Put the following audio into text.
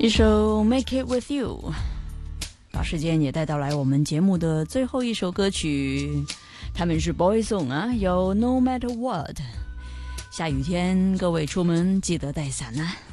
一首 Make It With You， 把时间也带到来我们节目的最后一首歌曲，他们是 Boyzone 啊，有 No Matter What。下雨天各位出门记得带伞啊。